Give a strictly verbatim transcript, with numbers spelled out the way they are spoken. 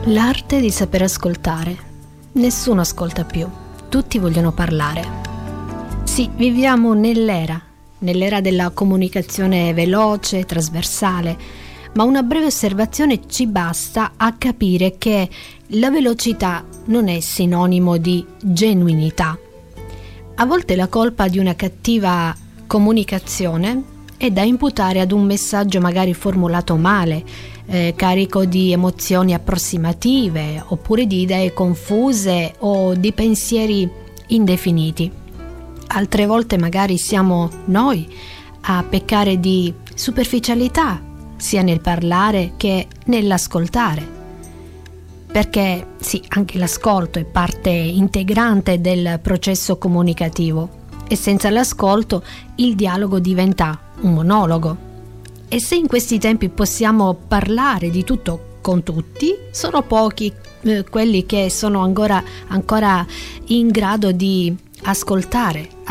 L'arte di saper ascoltare. Nessuno ascolta più, tutti vogliono parlare. Sì, viviamo nell'era, nell'era della comunicazione veloce, trasversale, ma una breve osservazione ci basta a capire che la velocità non è sinonimo di genuinità. A volte la colpa di una cattiva comunicazione è da imputare ad un messaggio magari formulato male, eh, carico di emozioni approssimative, oppure di idee confuse o di pensieri indefiniti. Altre volte magari siamo noi a peccare di superficialità, sia nel parlare che nell'ascoltare. Perché sì, anche l'ascolto è parte integrante del processo comunicativo e senza l'ascolto il dialogo diventa un monologo. E se in questi tempi possiamo parlare di tutto con tutti, sono pochi eh, quelli che sono ancora, ancora in grado di ascoltare